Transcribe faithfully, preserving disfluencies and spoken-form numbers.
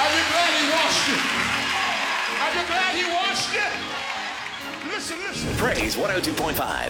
Are you glad he washed you? Are you glad he washed you? Listen, listen. Praise one oh two point five.